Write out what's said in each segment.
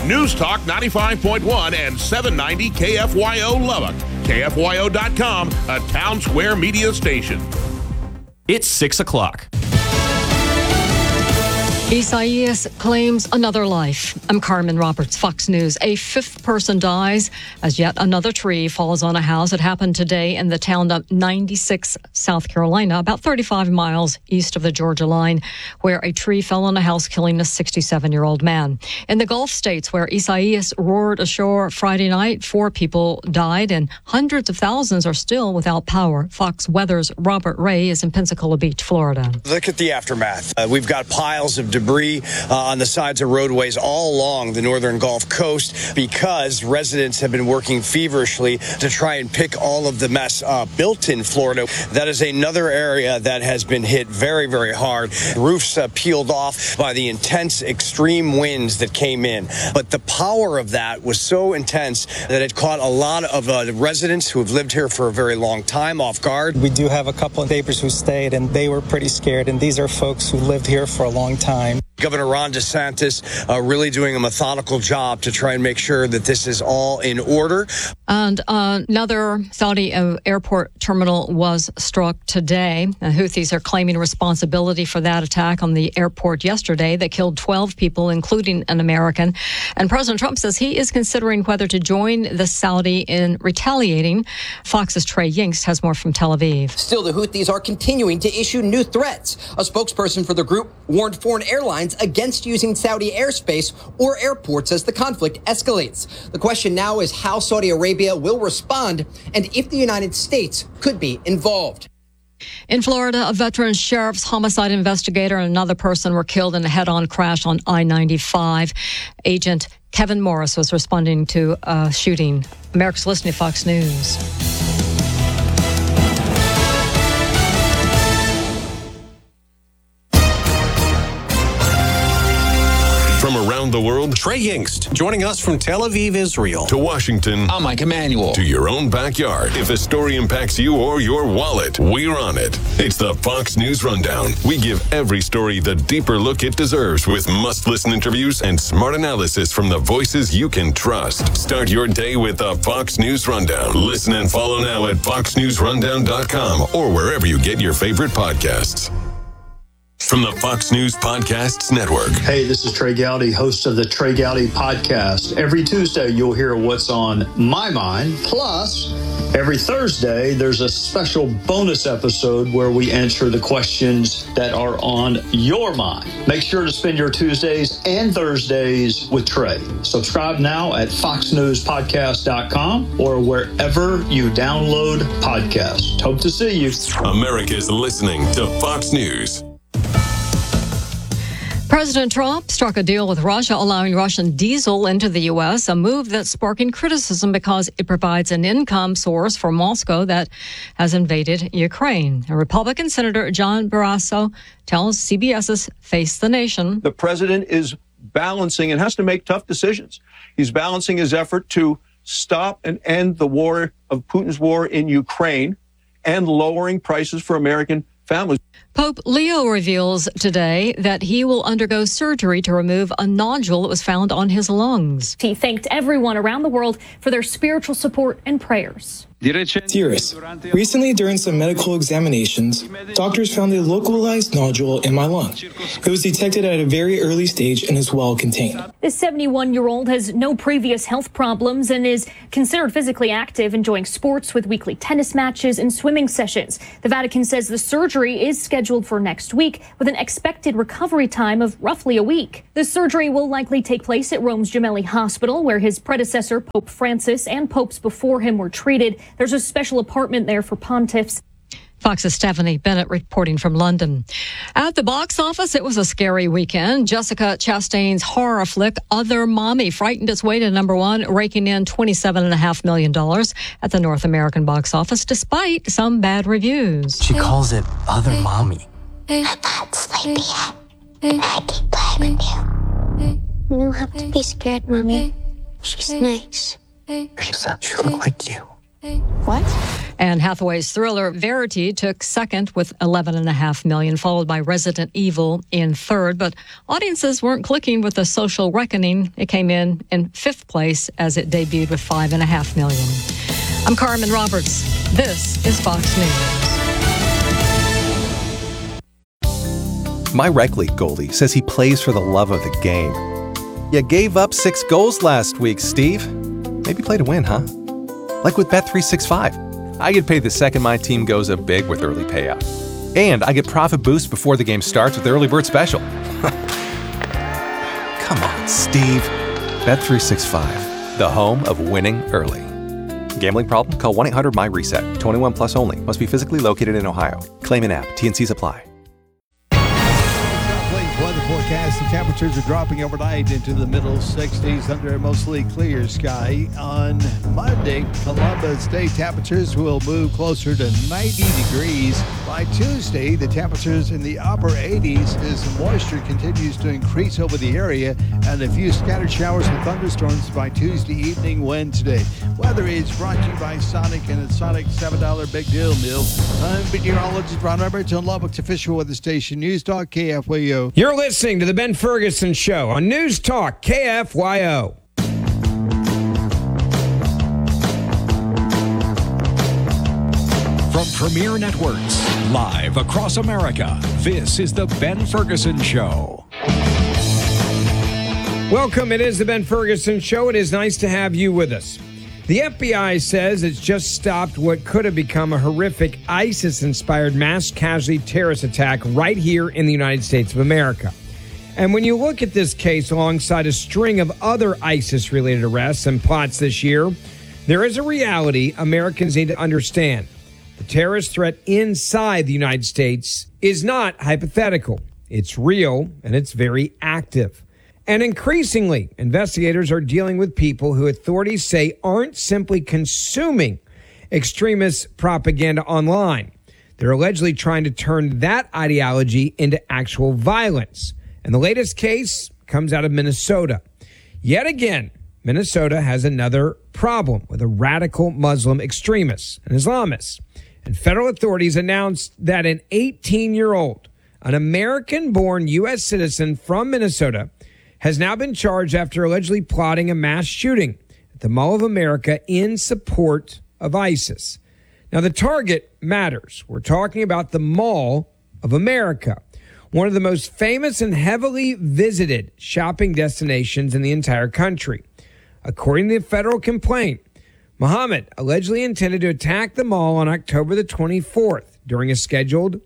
News Talk 95.1 and 790 KFYO Lubbock. KFYO.com, a Town Square media station. It's 6 o'clock. Isaias claims another life. I'm Carmen Roberts, Fox News. A fifth person dies as yet another tree falls on a house. It happened today in the town of 96, South Carolina, about 35 miles east of the Georgia line, where a tree fell on a house, killing a 67-year-old man. In the Gulf states, where Isaias roared ashore Friday night, 4 people died and hundreds of thousands are still without power. Fox Weather's Robert Ray is in Pensacola Beach, Florida. Look at the aftermath. We've got piles of debris on the sides of roadways all along the northern Gulf Coast because residents have been working feverishly to try and pick all of the mess up. Built in Florida, that is another area that has been hit very, very hard. Roofs peeled off by the intense extreme winds that came in. But the power of that was so intense that it caught a lot of residents who have lived here for a very long time off guard. We do have a couple of neighbors who stayed, and they were pretty scared. And these are folks who lived here for a long time. Governor Ron DeSantis really doing a methodical job to try and make sure that this is all in order. And another Saudi airport terminal was struck today. The Houthis are claiming responsibility for that attack on the airport yesterday that killed 12 people, including an American. And President Trump says he is considering whether to join the Saudi in retaliating. Fox's Trey Yingst has more from Tel Aviv. Still, the Houthis are continuing to issue new threats. A spokesperson for the group warned foreign airlines against using Saudi airspace or airports as the conflict escalates. The question now is how Saudi Arabia will respond and if the United States could be involved. In Florida, a veteran sheriff's homicide investigator and another person were killed in a head-on crash on I-95. Agent Kevin Morris was responding to a shooting. America's listening to Fox News. From around the world, Trey Yingst joining us from Tel Aviv, Israel. to Washington, I'm Mike Emanuel. to your own backyard. If a story impacts you or your wallet, we're on it. It's the Fox News Rundown. We give every story the deeper look it deserves with must-listen interviews and smart analysis from the voices you can trust. Start your day with the Fox News Rundown. Listen and follow now at foxnewsrundown.com or wherever you get your favorite podcasts. From the Fox News Podcasts Network. Hey, this is Trey Gowdy, host of the Trey Gowdy Podcast. Every Tuesday, you'll hear what's on my mind. Plus, every Thursday, there's a special bonus episode where we answer the questions that are on your mind. Make sure to spend your Tuesdays and Thursdays with Trey. Subscribe now at foxnewspodcast.com or wherever you download podcasts. Hope to see you. America's listening to Fox News. President Trump struck a deal with Russia, allowing Russian diesel into the U.S., a move that's sparking criticism because it provides an income source for Moscow that has invaded Ukraine. And Republican Senator John Barrasso tells CBS's Face the Nation. The president is balancing and has to make tough decisions. He's balancing his effort to stop and end the war of Putin's war in Ukraine and lowering prices for American families. Pope Leo reveals today that he will undergo surgery to remove a nodule that was found on his lungs. He thanked everyone around the world for their spiritual support and prayers. Dearest, recently during some medical examinations, doctors found a localized nodule in my lung. It was detected at a very early stage and is well contained. This 71-year-old has no previous health problems and is considered physically active, enjoying sports with weekly tennis matches and swimming sessions. The Vatican says the surgery is scheduled for next week with an expected recovery time of roughly a week. The surgery will likely take place at Rome's Gemelli Hospital, where his predecessor, Pope Francis, and popes before him were treated. There's a special apartment there for pontiffs. Fox's Stephanie Bennett reporting from London. At the box office, it was a scary weekend. Jessica Chastain's horror flick, Other Mommy, frightened its way to number one, raking in $27.5 million at the North American box office, despite some bad reviews. She calls it Other Mommy. I'm not sleepy yet. I can play with you. You don't have to be scared, Mommy. She's nice. Lisa, you look like you. What? Anne Hathaway's thriller Verity took second with $11.5 million, followed by Resident Evil in third. But audiences weren't clicking with The Social Reckoning. It came in fifth place as it debuted with $5.5 million. I'm Carmen Roberts. This is Fox News. My rec league goalie says he plays for the love of the game. You gave up 6 goals last week, Steve. Maybe play to win, huh? Like with Bet365. I get paid the second my team goes up big with early payout. And I get profit boost before the game starts with Early Bird Special. Come on, Steve. Bet365, the home of winning early. Gambling problem? Call 1-800-MY-RESET. 21 plus only. Must be physically located in Ohio. Claim an app. T&Cs apply. Weather forecast, the temperatures are dropping overnight into the middle 60s under a mostly clear sky. On Monday, Columbus Day temperatures will move closer to 90 degrees. By Tuesday, the temperatures in the upper 80s as the moisture continues to increase over the area, and a few scattered showers and thunderstorms by Tuesday evening, Wednesday. Weather is brought to you by Sonic and its Sonic $7 Big Deal Meal. I'm meteorologist Ron Roberts on Lubbock's official weather station, News Talk KFYO. You're listening to The Ben Ferguson Show on News Talk KFYO. From Premier Networks, live across America, this is The Ben Ferguson Show. Welcome. It is The Ben Ferguson Show. It is nice to have you with us. The FBI says it's just stopped what could have become a horrific ISIS-inspired mass casualty terrorist attack right here in the United States of America. And when you look at this case alongside a string of other ISIS-related arrests and plots this year, there is a reality Americans need to understand. The terrorist threat inside the United States is not hypothetical. It's real, and it's very active. And increasingly, investigators are dealing with people who authorities say aren't simply consuming extremist propaganda online. They're allegedly trying to turn that ideology into actual violence. And the latest case comes out of Minnesota. Yet again, Minnesota has another problem with a radical Muslim extremist, an Islamist. And federal authorities announced that an 18-year-old, an American-born U.S. citizen from Minnesota, has now been charged after allegedly plotting a mass shooting at the Mall of America in support of ISIS. Now, the target matters. We're talking about the Mall of America, one of the most famous and heavily visited shopping destinations in the entire country. According to the federal complaint, Muhammad allegedly intended to attack the mall on October the 24th during a scheduled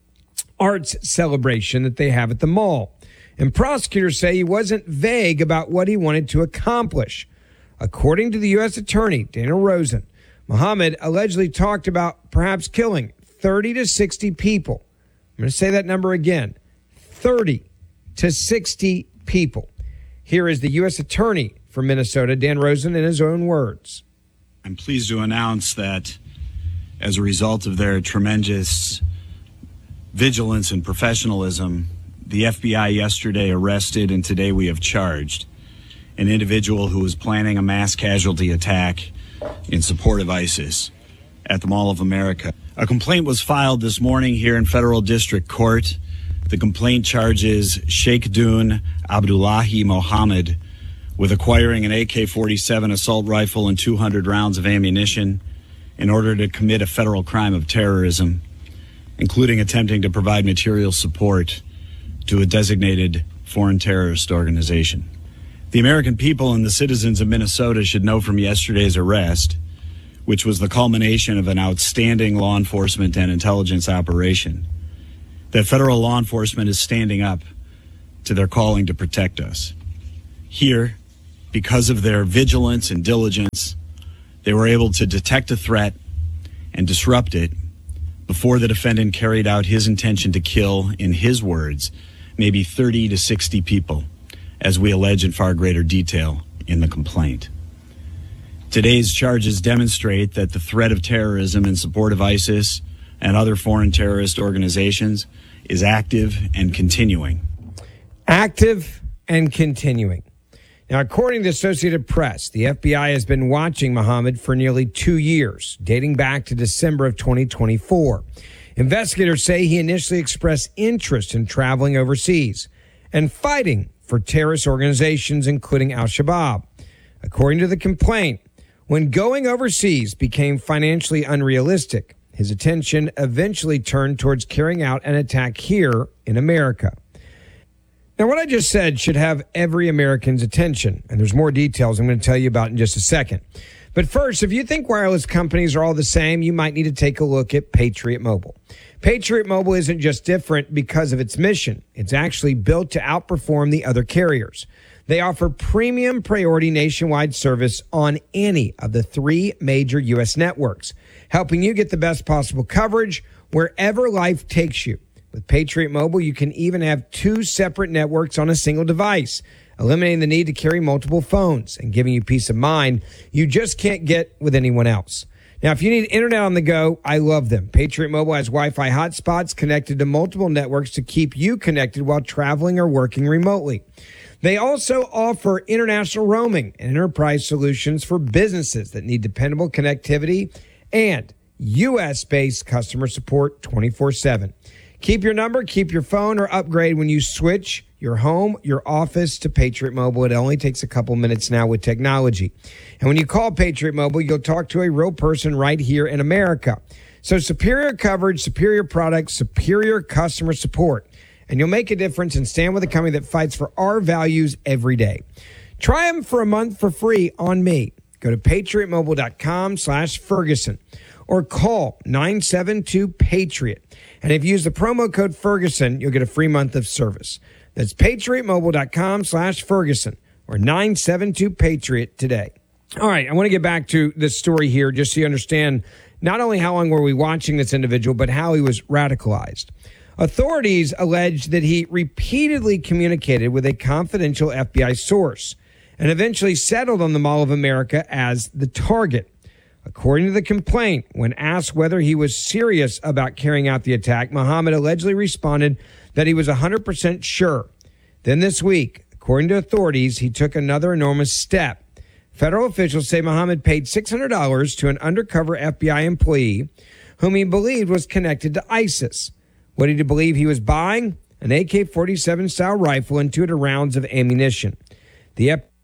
arts celebration that they have at the mall. And prosecutors say he wasn't vague about what he wanted to accomplish. According to the U.S. Attorney, Daniel Rosen, Muhammad allegedly talked about perhaps killing 30 to 60 people. I'm going to say that number again, 30 to 60 people. Here is the U.S. Attorney for Minnesota, Dan Rosen, in his own words. I'm pleased to announce that as a result of their tremendous vigilance and professionalism, the FBI yesterday arrested and today we have charged an individual who was planning a mass casualty attack in support of ISIS at the Mall of America. A complaint was filed this morning here in Federal District Court. The complaint charges Sheikh Dun Abdullahi Mohammed with acquiring an AK-47 assault rifle and 200 rounds of ammunition in order to commit a federal crime of terrorism, including attempting to provide material support to a designated foreign terrorist organization. The American people and the citizens of Minnesota should know from yesterday's arrest, which was the culmination of an outstanding law enforcement and intelligence operation, that federal law enforcement is standing up to their calling to protect us. Here, because of their vigilance and diligence, they were able to detect a threat and disrupt it before the defendant carried out his intention to kill, in his words, maybe 30 to 60 people, as we allege in far greater detail in the complaint. Today's charges demonstrate that the threat of terrorism in support of ISIS and other foreign terrorist organizations is active and continuing. Active and continuing. Now, according to the Associated Press, the FBI has been watching Mohammed for nearly 2 years, dating back to December of 2024. Investigators say he initially expressed interest in traveling overseas and fighting for terrorist organizations, including al-Shabaab. According to the complaint, when going overseas became financially unrealistic, his attention eventually turned towards carrying out an attack here in America. Now, what I just said should have every American's attention, and there's more details I'm going to tell you about in just a second. But first, if you think wireless companies are all the same, you might need to take a look at Patriot Mobile. Patriot Mobile isn't just different because of its mission. It's actually built to outperform the other carriers. They offer premium priority nationwide service on any of the 3 major U.S. networks, helping you get the best possible coverage wherever life takes you. With Patriot Mobile, you can even have 2 separate networks on a single device, eliminating the need to carry multiple phones and giving you peace of mind you just can't get with anyone else. Now, if you need internet on the go, I love them. Patriot Mobile has Wi-Fi hotspots connected to multiple networks to keep you connected while traveling or working remotely. They also offer international roaming and enterprise solutions for businesses that need dependable connectivity and U.S.-based customer support 24/7. Keep your number, keep your phone, or upgrade when you switch your home, your office to Patriot Mobile. It only takes a couple minutes now with technology. And when you call Patriot Mobile, you'll talk to a real person right here in America. So superior coverage, superior products, superior customer support. And you'll make a difference and stand with a company that fights for our values every day. Try them for a month for free on me. Go to patriotmobile.com/Ferguson or call 972-PATRIOT. And if you use the promo code Ferguson, you'll get a free month of service. That's patriotmobile.com/Ferguson or 972-PATRIOT today. All right, I want to get back to this story here just so you understand not only how long were we watching this individual, but how he was radicalized. Authorities allege that he repeatedly communicated with a confidential FBI source and eventually settled on the Mall of America as the target. According to the complaint, when asked whether he was serious about carrying out the attack, Mohammed allegedly responded that he was 100% sure. Then this week, according to authorities, he took another enormous step. Federal officials say Mohammed paid $600 to an undercover FBI employee whom he believed was connected to ISIS. What did he believe he was buying? An AK-47 style rifle and 200 rounds of ammunition. The